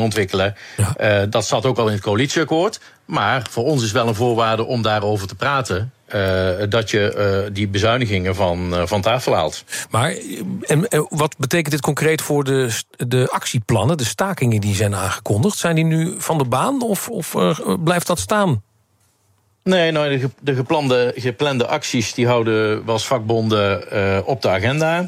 ontwikkelen. Ja. Dat zat ook al in het coalitieakkoord. Maar voor ons is wel een voorwaarde om daarover te praten. Dat je die bezuinigingen van tafel haalt. Maar en wat betekent dit concreet voor de actieplannen, de stakingen die zijn aangekondigd? Zijn die nu van de baan of blijft dat staan? Nee, nou, de geplande acties die houden we als vakbonden op de agenda.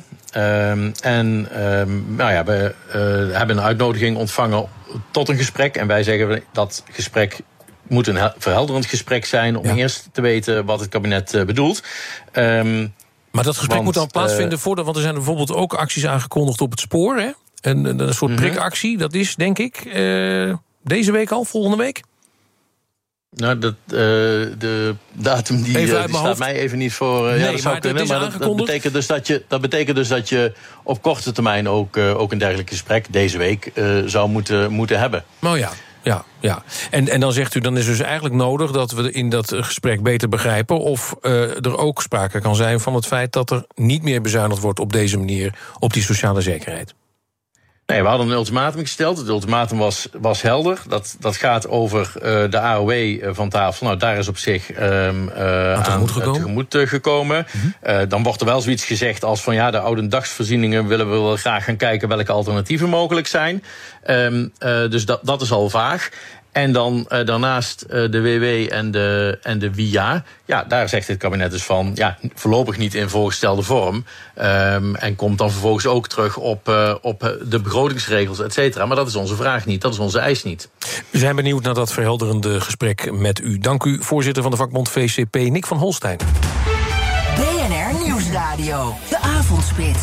We hebben een uitnodiging ontvangen tot een gesprek. En wij zeggen dat gesprek moet een verhelderend gesprek zijn om eerst te weten wat het kabinet bedoelt. Maar dat gesprek moet dan plaatsvinden want er zijn bijvoorbeeld ook acties aangekondigd op het spoor. Hè? Een soort prikactie, dat is denk ik deze week al, volgende week? Nou, de datum die staat mij even niet voor. Nee, dat zou kunnen, maar dat betekent dus dat je op korte termijn ook een dergelijk gesprek deze week zou moeten hebben. Oh ja. Ja. En dan zegt u, dan is dus eigenlijk nodig dat we in dat gesprek beter begrijpen of er ook sprake kan zijn van het feit dat er niet meer bezuinigd wordt op deze manier op die sociale zekerheid. Nee, we hadden een ultimatum gesteld. Het ultimatum was helder. Dat gaat over de AOW van tafel. Nou, daar is op zich tegemoet gekomen. Dan wordt er wel zoiets gezegd als van de oudendagsvoorzieningen willen we wel graag gaan kijken welke alternatieven mogelijk zijn. Dus dat is al vaag. En dan daarnaast de WW en de WIA. Ja, daar zegt het kabinet dus van voorlopig niet in voorgestelde vorm. En komt dan vervolgens ook terug op de begrotingsregels, et cetera. Maar dat is onze vraag niet, dat is onze eis niet. We zijn benieuwd naar dat verhelderende gesprek met u. Dank u, voorzitter van de vakbond VCP, Nick van Holstein. BNR Nieuwsradio, de avondspits.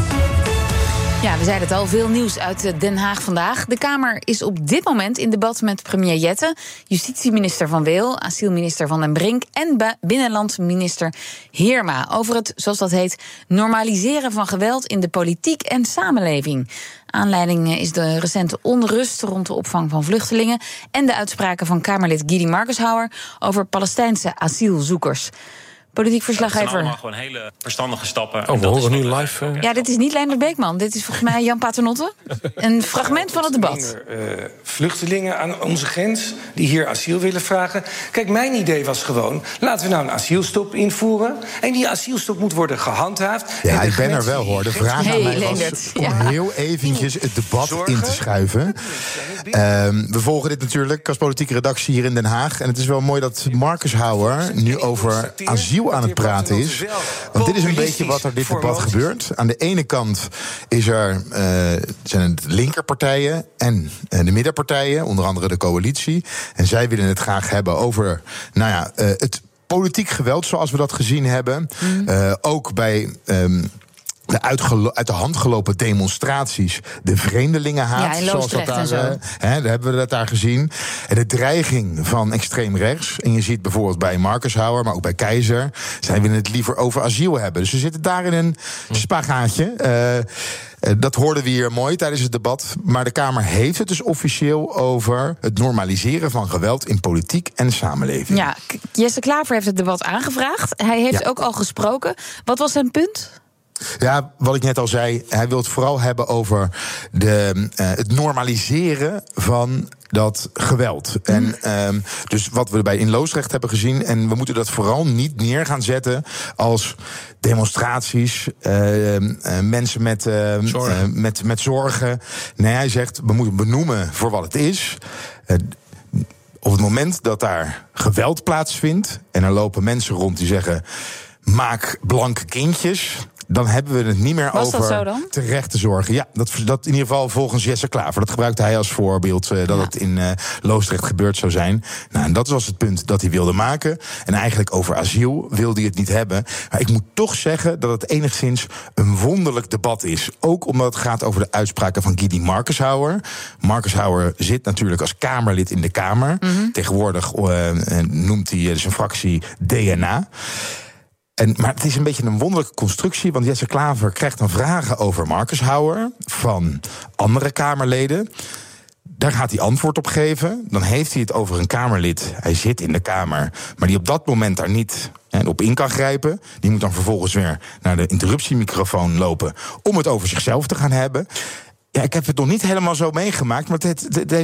Ja, we zeiden het al, veel nieuws uit Den Haag vandaag. De Kamer is op dit moment in debat met premier Jette, justitieminister Van Weel, asielminister Van den Brink en binnenlandminister Heerma over het, zoals dat heet, normaliseren van geweld in de politiek en samenleving. Aanleiding is de recente onrust rond de opvang van vluchtelingen en de uitspraken van Kamerlid Guidy Marcashauer over Palestijnse asielzoekers. Politiek verslaggever. Het zijn allemaal gewoon hele verstandige stappen. We horen nu live. Ja, dit is niet Leendert Beekman. Dit is volgens mij Jan Paternotte. Een fragment van het debat. Vluchtelingen aan onze grens die hier asiel willen vragen. Kijk, mijn idee was gewoon, laten we nou een asielstop invoeren. En die asielstop moet worden gehandhaafd. Ja, ik ben er wel, hoor. De vraag aan mij was om heel eventjes het debat in te schuiven. We volgen dit natuurlijk als politieke redactie hier in Den Haag. En het is wel mooi dat Marcashauer nu over asiel aan het praten is. Want dit is een beetje wat er dit debat gebeurt. Aan de ene kant zijn het linkerpartijen en de middenpartijen, onder andere de coalitie. En zij willen het graag hebben over het politiek geweld zoals we dat gezien hebben. Ook bij de uit de hand gelopen demonstraties, de vreemdelingenhaat, zoals dat daar, daar hebben we dat daar gezien. En de dreiging van extreem rechts. En je ziet bijvoorbeeld bij Marcashauer, maar ook bij Keizer, zij willen het liever over asiel hebben. Dus we zitten daar in een spagaatje. Dat hoorden we hier mooi tijdens het debat. Maar de Kamer heeft het dus officieel over het normaliseren van geweld in politiek en samenleving. Ja, Jesse Klaver heeft het debat aangevraagd. Hij heeft ook al gesproken. Wat was zijn punt? Ja, wat ik net al zei, hij wil het vooral hebben over het normaliseren van dat geweld. En dus wat we bij in Loosdrecht hebben gezien, en we moeten dat vooral niet neer gaan zetten als demonstraties, mensen met zorgen. Nee, hij zegt, we moeten benoemen voor wat het is. Op het moment dat daar geweld plaatsvindt en er lopen mensen rond die zeggen, maak blanke kindjes, dan hebben we het niet meer over terechte zorgen. Ja, dat in ieder geval volgens Jesse Klaver. Dat gebruikte hij als voorbeeld dat het in Loosdrecht gebeurd zou zijn. Nou, en dat was het punt dat hij wilde maken. En eigenlijk over asiel wilde hij het niet hebben. Maar ik moet toch zeggen dat het enigszins een wonderlijk debat is. Ook omdat het gaat over de uitspraken van Guidy Marcashauer. Marcashauer zit natuurlijk als Kamerlid in de Kamer. Tegenwoordig noemt hij zijn fractie DNA. Maar het is een beetje een wonderlijke constructie, want Jesse Klaver krijgt dan vragen over Marcashauer van andere Kamerleden. Daar gaat hij antwoord op geven. Dan heeft hij het over een Kamerlid. Hij zit in de Kamer, maar die op dat moment daar niet op in kan grijpen. Die moet dan vervolgens weer naar de interruptiemicrofoon lopen om het over zichzelf te gaan hebben. Ja, ik heb het nog niet helemaal zo meegemaakt, maar het heeft